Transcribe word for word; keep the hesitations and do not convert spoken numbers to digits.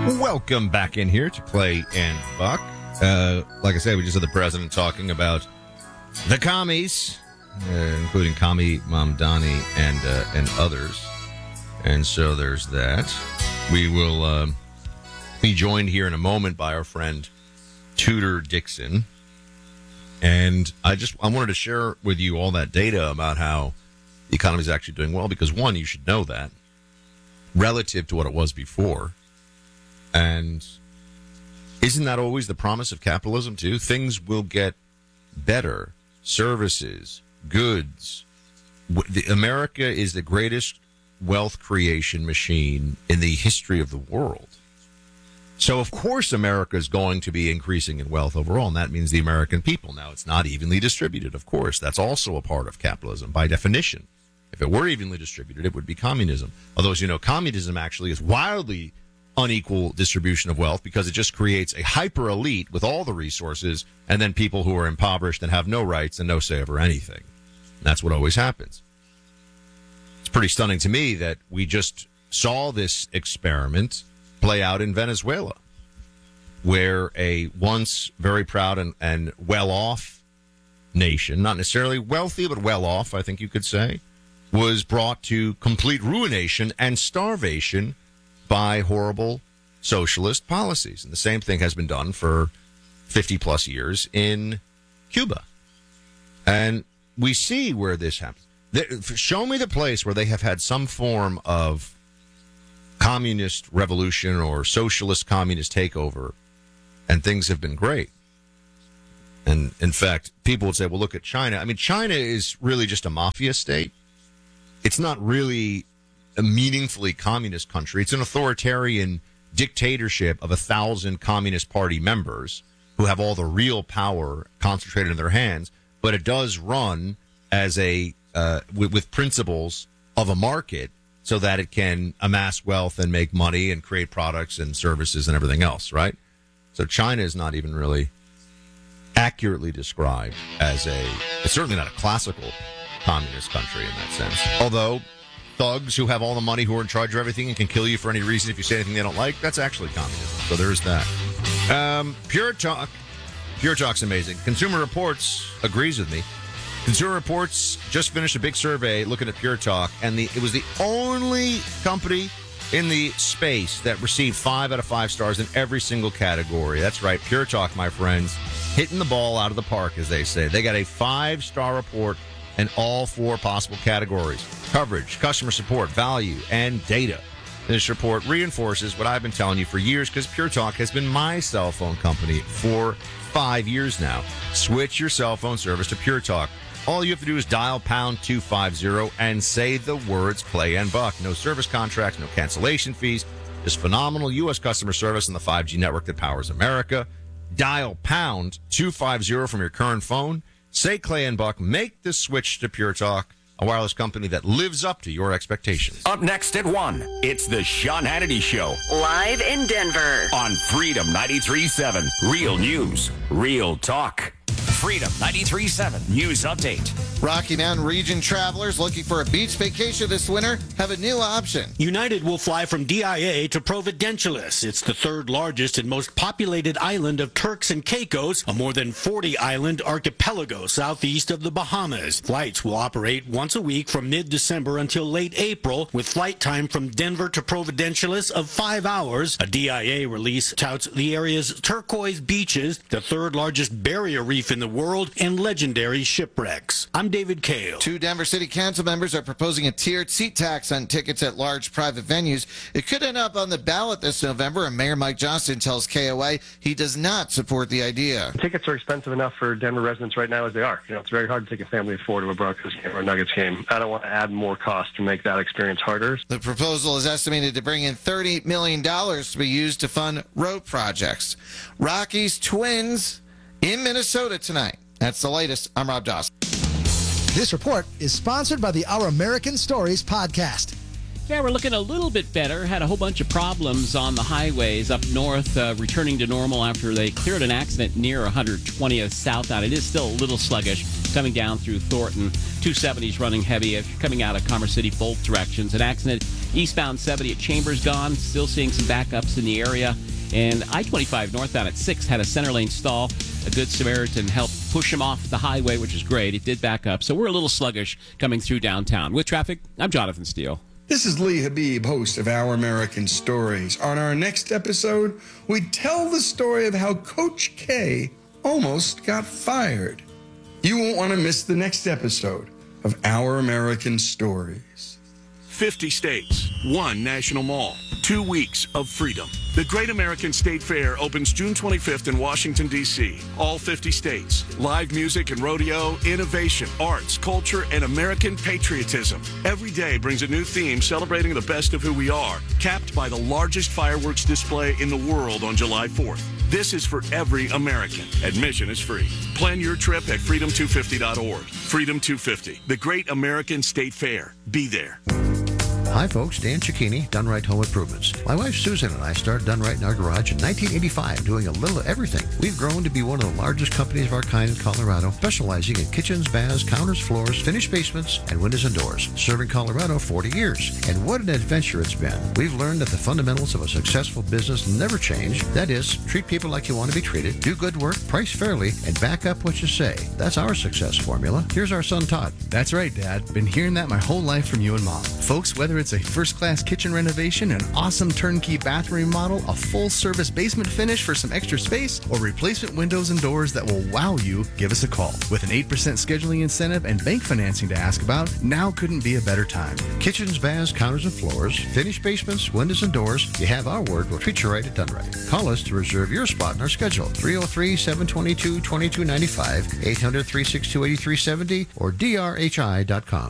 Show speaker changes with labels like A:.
A: Welcome back in here to Clay and Buck. Uh, like I said, we just had the president talking about the commies, uh, including Kami Mamdani and uh, and others. And so there's that. We will uh, be joined here in a moment by our friend Tudor Dixon. And I just I wanted to share with you all that data about how the economy is actually doing well, because, one, you should know that relative to what it was before. And isn't that always the promise of capitalism, too? Things will get better. Services, goods. The, America is the greatest wealth creation machine in the history of the world. So, of course, America is going to be increasing in wealth overall, and that means the American people. Now, it's not evenly distributed, of course. That's also a part of capitalism, by definition. If it were evenly distributed, it would be communism. Although, as you know, communism actually is wildly unequal distribution of wealth, because it just creates a hyper elite with all the resources, and then people who are impoverished and have no rights and no say over anything. And that's what always happens. It's pretty stunning to me that we just saw this experiment play out in Venezuela, where a once very proud and, and well-off nation, not necessarily wealthy, but well-off, I think you could say, was brought to complete ruination and starvation by horrible socialist policies. And the same thing has been done for fifty plus years in Cuba. And we see where this happens. Show me the place where they have had some form of communist revolution or socialist communist takeover, and things have been great. And in fact, people would say, well, look at China. I mean, China is really just a mafia state. It's not really a meaningfully communist country. It's an authoritarian dictatorship of a thousand Communist Party members who have all the real power concentrated in their hands. But it does run as a uh, with, with principles of a market, so that it can amass wealth and make money and create products and services and everything else, right? So China is not even really accurately described as a, it's certainly not a classical communist country in that sense. Although thugs who have all the money, who are in charge of everything and can kill you for any reason if you say anything they don't like, that's actually communism. So there's that. Um, Pure Talk. Pure Talk's amazing. Consumer Reports agrees with me. Consumer Reports just finished a big survey looking at Pure Talk, and the it was the only company in the space that received five out of five stars in every single category. That's right, Pure Talk, my friends, hitting the ball out of the park, as they say. They got a five-star report in all four possible categories: coverage, customer support, value, and data. This report reinforces what I've been telling you for years, because Pure Talk has been my cell phone company for five years now. Switch your cell phone service to Pure Talk. All you have to do is dial pound two fifty and say the words Clay and Buck. No service contracts, no cancellation fees, just phenomenal U S customer service on the five G network that powers America. Dial pound two fifty from your current phone. Say Clay and Buck. Make the switch to Pure Talk, a wireless company that lives up to your expectations.
B: Up next at one, it's the Sean Hannity Show.
C: Live in Denver.
B: On Freedom ninety-three point seven. Real news, real talk. Freedom ninety-three point seven News Update.
D: Rocky Mountain region travelers looking for a beach vacation this winter have a new option.
E: United will fly from D I A to Providenciales. It's the third largest and most populated island of Turks and Caicos, a more than forty island archipelago southeast of the Bahamas. Flights will operate once a week from mid-December until late April, with flight time from Denver to Providenciales of five hours. A D I A release touts the area's turquoise beaches, the third largest barrier reef in the world, and legendary shipwrecks. I'm David Kale.
D: Two Denver City Council members are proposing a tiered seat tax on tickets at large private venues. It could end up on the ballot this November, and Mayor Mike Johnston tells K O A he does not support the idea.
F: Tickets are expensive enough for Denver residents right now as they are. You know, it's very hard to take a family of four to a Broncos game or a Nuggets game. I don't want to add more cost to make that experience harder.
D: The proposal is estimated to bring in thirty million dollars to be used to fund road projects. Rockies Twins in Minnesota tonight. That's the latest. I'm Rob Dawson.
G: This report is sponsored by the Our American Stories podcast. Yeah, we're looking a little bit better. Had a whole bunch of problems on the highways up north, uh, returning to normal after they cleared an accident near one hundred twentieth southbound. It is still a little sluggish coming down through Thornton. two seventies running heavy if you're coming out of Commerce City, both directions. An accident eastbound seventy at Chambers gone. Still seeing some backups in the area. And I twenty-five northbound at six had a center lane stall. A Good Samaritan helped push him off the highway, which is great. It did back up. So we're a little sluggish coming through downtown. With traffic, I'm Jonathan Steele.
H: This is Lee Habib, host of Our American Stories. On our next episode, we tell the story of how Coach K almost got fired. You won't want to miss the next episode of Our American Stories.
I: fifty states, one national mall, two weeks of freedom. The Great American State Fair opens June twenty-fifth in Washington, D C All fifty states. Live music and rodeo, innovation, arts, culture, and American patriotism. Every day brings a new theme celebrating the best of who we are, capped by the largest fireworks display in the world on July fourth. This is for every American. Admission is free. Plan your trip at freedom two fifty dot org. Freedom two fifty, the Great American State Fair. Be there.
J: Hi folks, Dan Cicchini, Done Right Home Improvements. My wife Susan and I started Done Right in our garage in nineteen eighty-five, doing a little of everything. We've grown to be one of the largest companies of our kind in Colorado, specializing in kitchens, baths, counters, floors, finished basements, and windows and doors. Serving Colorado forty years. And what an adventure it's been. We've learned that the fundamentals of a successful business never change. That is, treat people like you want to be treated, do good work, price fairly, and back up what you say. That's our success formula. Here's our son Todd.
K: That's right, Dad. Been hearing that my whole life from you and Mom. Folks, whether it's a first-class kitchen renovation, an awesome turnkey bathroom remodel, a full-service basement finish for some extra space, or replacement windows and doors that will wow you, give us a call. With an eight percent scheduling incentive and bank financing to ask about, now couldn't be a better time.
J: Kitchens, baths, counters, and floors, finished basements, windows, and doors. You have our word. We'll treat you right at Done Right. Call us to reserve your spot in our schedule. three oh three, seven two two, two two nine five, eight hundred, three six two, eight three seven zero, or D R H I dot com.